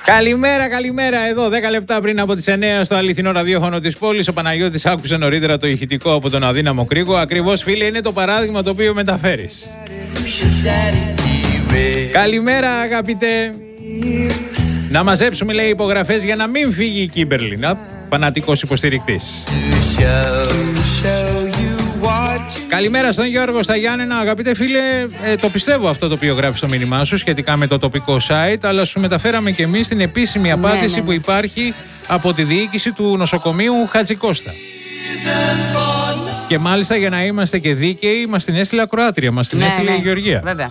Καλημέρα, καλημέρα. Εδώ 10 λεπτά πριν από τις 9 στο αληθινό ραδιόφωνο της πόλης. Ο Παναγιώτης άκουσε νωρίτερα το ηχητικό από τον αδύναμο Κρίκο. Ακριβώς, φίλε, είναι το παράδειγμα το οποίο μεταφέρεις. Καλημέρα, αγαπητέ. Να μαζέψουμε, λέει, υπογραφές για να μην φύγει η Κίμπερλιν. Φανατικός υποστηρικτής. Καλημέρα στον Γιώργο στα Γιάννενα. Αγαπητέ φίλε, το πιστεύω αυτό το οποίο γράφει στο μήνυμά σου σχετικά με το τοπικό site, αλλά σου μεταφέραμε και εμείς την επίσημη απάντηση που υπάρχει από τη διοίκηση του νοσοκομείου Χατζικώστα. Και μάλιστα, για να είμαστε και δίκαιοι, μας την έστειλε ακροάτρια, μας την έστειλε η Γεωργία. Βέβαια.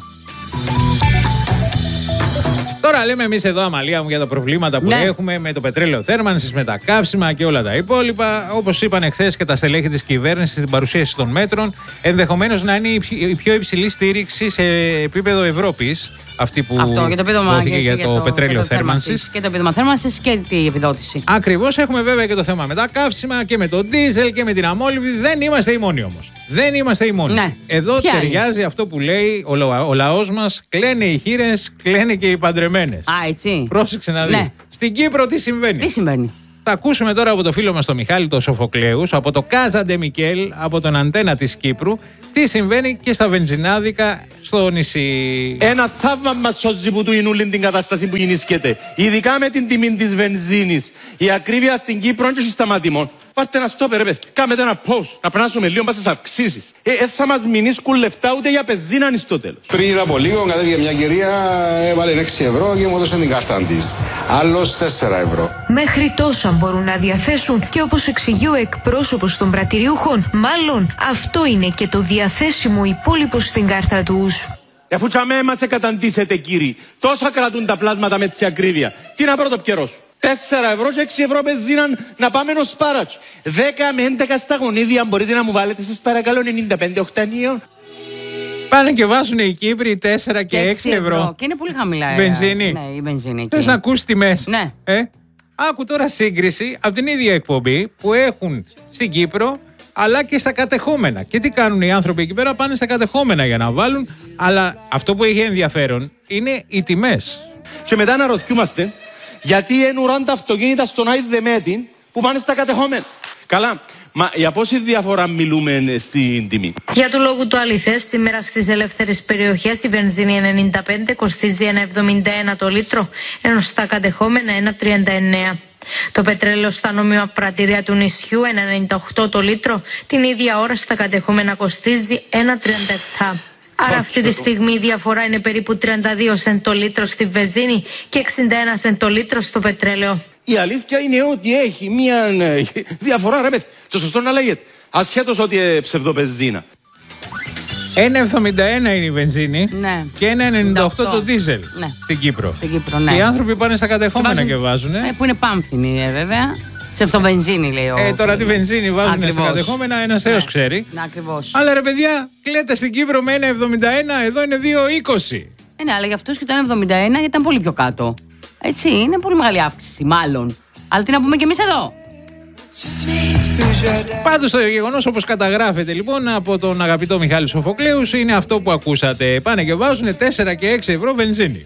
Τώρα λέμε εμείς εδώ, Αμαλία μου, για τα προβλήματα που έχουμε με το πετρέλαιο θέρμανσης, με τα καύσιμα και όλα τα υπόλοιπα. Όπως είπαν εχθές και τα στελέχη της κυβέρνησης στην παρουσίαση των μέτρων, ενδεχομένως να είναι η πιο υψηλή στήριξη σε επίπεδο Ευρώπης. Αυτή που δόθηκε για το πετρέλαιο θέρμανσης. Και το επίδομα θέρμανσης και την επιδότηση. Ακριβώς. Έχουμε βέβαια και το θέμα με τα καύσιμα και με το ντίζελ και με την αμόλυβη. Δεν είμαστε οι μόνοι όμως. Δεν είμαστε οι μόνοι. Ναι. Εδώ ταιριάζει αυτό που λέει ο λαός μας. Κλαίνε οι χήρες, κλαίνε και οι παντρεμένες. Α, έτσι. Πρόσεξε να δεις. Ναι. Στην Κύπρο τι συμβαίνει. Τι συμβαίνει. Θα ακούσουμε τώρα από το φίλο μας τον Μιχάλη τον Σοφοκλέους, από το Κάζαντε Μικέλ, από τον Αντένα της Κύπρου, τι συμβαίνει και στα βενζινάδικα στο νησί. Ένα θαύμα μας σώζει που του Ινούλιν την κατάσταση που γεννήσκεται. Ειδικά με την τιμή της βενζίνης. Η ακρίβεια στην Κύπρο είναι και σταματημών. Πάρτε ένα στόπερ, ρε παιδιά. Κάμετε ένα post. Να περάσουμε λίγο πας στις αυξήσεις. Θα μας μηνίσκουν λεφτά ούτε για πεζίναν στο τέλος. Πριν από λίγο κατέβηκε μια κυρία, έβαλε 6 ευρώ και μου έδωσε την κάρτα της. Άλλος 4 ευρώ. Μέχρι τόσα μπορούν να διαθέσουν και όπως εξηγεί ο εκπρόσωπος των πρατηριούχων, μάλλον αυτό είναι και το διαθέσιμο υπόλοιπο στην κάρτα τους. Αφού τσαμέ μας εκαταντήσετε, κύριοι, τόσα κρατούν τα πλάσματα με τη ακρίβεια. Τι να πρώτο πιερώ σου. 4 ευρώ και 6 ευρώ πεζίναν να πάμε ενός σπάρατσου. 10 με 11 στα γονίδια μπορείτε να μου βάλετε σας παρακαλώ 95 οκτανίων. Πάνε και βάζουν οι Κύπροι 4 και 6 ευρώ. Και είναι πολύ χαμηλά. Βενζίνη. Ναι, η βενζίνη. Θες να ακούσεις τιμές. Ναι. Άκου τώρα σύγκριση από την ίδια εκπομπή που έχουν στην Κύπρο αλλά και στα κατεχόμενα. Και τι κάνουν οι άνθρωποι εκεί πέρα, πάνε στα κατεχόμενα για να βάλουν. Αλλά αυτό που έχει ενδιαφέρον είναι οι τιμές. Και μετά να ρωτιούμαστε γιατί ενουράν τα αυτοκίνητα στον Άι Δεμέτιν που πάνε στα κατεχόμενα. Καλά, μα για πόση διαφορά μιλούμε στην τιμή. Για του λόγου του αληθές, σήμερα στις ελεύθερες περιοχές η βενζίνη 95 κοστίζει 1,71 το λίτρο, ενώ στα κατεχόμενα 1,39. Το πετρέλαιο στα νόμιμα πρατήρια του νησιού 1,98 το λίτρο, την ίδια ώρα στα κατεχόμενα κοστίζει 1,37. Άρα αυτή τη στιγμή η διαφορά είναι περίπου 32 σεντ το λίτρο στη βενζίνη και 61 σεντ το λίτρο στο πετρέλαιο. Η αλήθεια είναι ότι έχει μια διαφορά, ρε παιδί. Το σωστό να λέγεται. Ασχέτως ότι ψευδοπεζίνα. 1,71 είναι η βενζίνη και 1,98 το ντίζελ στην Κύπρο. Και οι άνθρωποι πάνε στα κατεχόμενα και βάζουν. Που είναι πάμφθινη, βέβαια. Ψευτοβενζίνη, λέει ο. Τώρα τη βενζίνη βάζουν στα κατεχόμενα, ένας Θεός ξέρει. Ακριβώς. Αλλά ρε παιδιά, κλαίτε στην Κύπρο με 1,71, εδώ είναι 2,20. Ναι, αλλά για αυτούς και το 1,71 ήταν πολύ πιο κάτω. Έτσι, είναι πολύ μεγάλη αύξηση, μάλλον. Αλλά τι να πούμε κι εμείς εδώ. Πάντως το γεγονός, όπως καταγράφεται λοιπόν από τον αγαπητό Μιχάλη Σοφοκλέους, είναι αυτό που ακούσατε. Πάνε και βάζουν 4 και 6 ευρώ βενζίνη.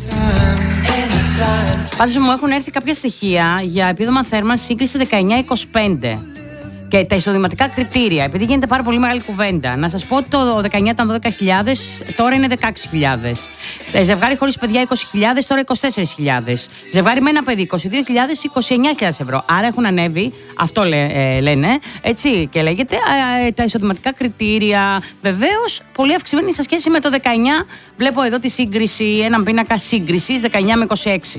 Πάντως μου έχουν έρθει κάποια στοιχεία για επίδομα θέρμανσης σύγκριση 19-25 και τα εισοδηματικά κριτήρια, επειδή γίνεται πάρα πολύ μεγάλη κουβέντα. Να σας πω ότι το 19 ήταν 12.000, τώρα είναι 16.000. Ζευγάρι χωρίς παιδιά 20.000, τώρα 24.000. Ζευγάρι με ένα παιδί 22.000, 29.000 ευρώ. Άρα έχουν ανέβει, αυτό λένε, έτσι και λέγεται, τα εισοδηματικά κριτήρια. Βεβαίως, πολύ αυξημένη σε σχέση με το 19. Βλέπω εδώ τη σύγκριση, έναν πίνακα σύγκρισης 19 με 26.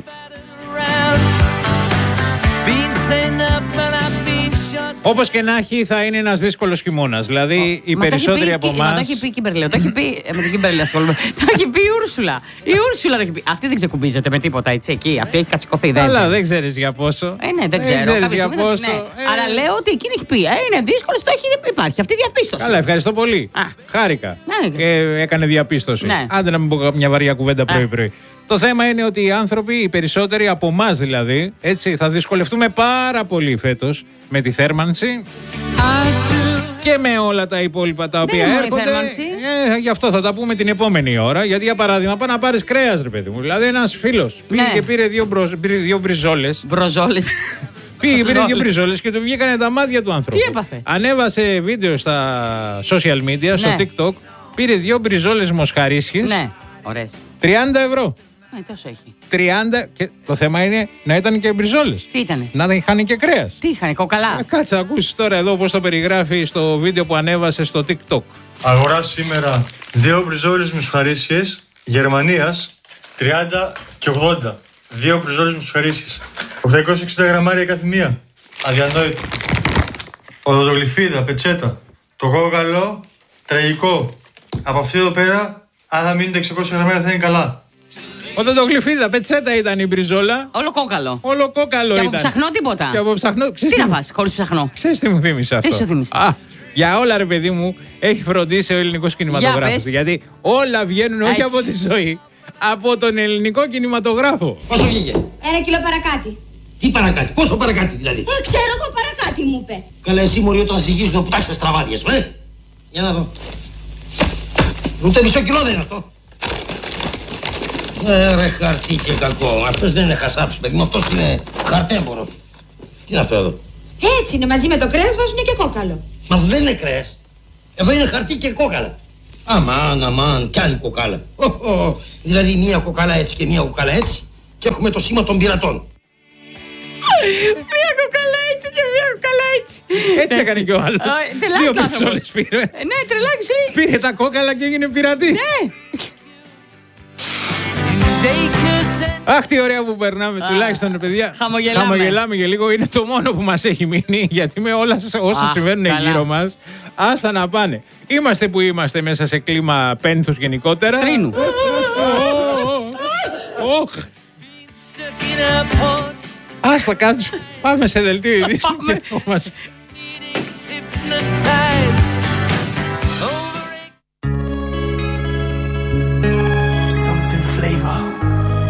Όπως και να έχει, θα είναι ένας δύσκολος χειμώνας. Δηλαδή, οι περισσότεροι από εμάς. Το έχει πει η Κίμπερλε, το έχει πει. Με την Κίμπερλε ασχολούμαι. Το έχει πει η Ούρσουλα. Η Ούρσουλα το έχει πει. Αυτή δεν ξεκουμπίζεται με τίποτα, έτσι εκεί. Αυτή έχει κατσικωθεί. Αλλά δεν ξέρεις για πόσο. Ναι, δεν ξέρω. Ξέρεις για πόσο. Αλλά λέω ότι εκείνη έχει πει. Είναι δύσκολο, το έχει υπάρχει. Αυτή η διαπίστωση. Καλά, ευχαριστώ πολύ. Χάρηκα. Και έκανε διαπίστωση. Άντε να μην πω μια βαριά κουβέντα πρωί-πρωί. Το θέμα είναι ότι οι άνθρωποι, οι περισσότεροι από εμάς δηλαδή, έτσι, θα δυσκολευτούμε πάρα πολύ φέτος με τη θέρμανση. και με όλα τα υπόλοιπα τα οποία έρχονται. Γι' αυτό θα τα πούμε την επόμενη ώρα. Γιατί για παράδειγμα, πάει να πάρει κρέας, ρε παιδί μου. Δηλαδή, ένας φίλος πήγε και πήρε δύο μπριζόλες. Μπροζόλες. Πήγε, πήρε δύο μπριζόλες και του βγήκανε τα μάτια του ανθρώπου. Τι έπαθε? Ανέβασε βίντεο στα social media, στο TikTok. Πήρε δύο μπριζόλες μοσχαρίσιες. Ναι, ωραίες. 30 ευρώ. Τόσο έχει. 30 και το θέμα είναι να ήταν και μπριζόλες. Τι ήτανε? Να είχαν και κρέας. Τι είχανε, κοκαλά. Κάτσε να ακούσεις τώρα εδώ πώς το περιγράφει στο βίντεο που ανέβασε στο TikTok. Αγορά σήμερα δύο μπριζόλες μοσχαρίσιες Γερμανίας 30 και 80. Δύο μπριζόλες μοσχαρίσιες. 860 γραμμάρια κάθε μία. Αδιανόητο. Οδοντογλυφίδα, πετσέτα. Το κόκαλο, τραγικό. Από αυτή εδώ πέρα, αν θα μείνουν τα 600 γραμμάρια θα είναι καλά. Οδοντογλυφίδα, πετσέτα ήταν η μπριζόλα. Όλο κόκαλο. Όλο κόκαλο ήταν. Και από ψαχνό τίποτα. Και από ψαχνό. Τι να φας χωρίς ψαχνό? Ξέρεις τι μου θύμισε αυτό? Τι σου θύμισε? Για όλα, ρε παιδί μου, έχει φροντίσει ο ελληνικός κινηματογράφος. Γιατί όλα βγαίνουν όχι από τη ζωή, από τον ελληνικό κινηματογράφο. Πόσο βγήκε? 1 κιλό παρακάτι. Τι παρακάτι, πόσο παρακάτι δηλαδή? Ξέρω εγώ, παρακάτι μου είπε. Καλά, εσύ μωρή όταν ζυγίζουν που τάξεις τα στραβάδια σου, Για να δω. Ούτε μισό κιλό δεν είναι αυτό. Ρε χαρτί και κακό. Αυτός δεν είναι χασάψης, παιδί μου, αυτός είναι χαρτέμπορος. Τι είναι αυτό εδώ? Έτσι είναι, μαζί με το κρέας βάζουν και κόκαλο. Μα δεν είναι κρέας. Εδώ είναι χαρτί και κόκαλα. Αμάν, κι άλλη κοκάλα. Δηλαδή μία κοκάλα έτσι και μία κοκάλα έτσι και έχουμε το σήμα των πειρατών. Μία κοκάλα έτσι και μία κοκάλα έτσι. Έτσι έκανε και ο άλλος. Δύο μπριζόλες πήρε. Ναι, τρελάκι σου λέει. Πήρε τα κόκαλα και έγινε πειρατής. Ναι. Αχ, τι ωραία που περνάμε, τουλάχιστον παιδιά. Χαμογελάμε και λίγο. Είναι το μόνο που μας έχει μείνει, γιατί με όλα όσα συμβαίνουν γύρω μας, άστα να πάνε. Είμαστε που είμαστε μέσα σε κλίμα πένθους γενικότερα. Θρήνου. Άστα κάτω. Πάμε σε δελτίο ειδήσεων και ερχόμαστε.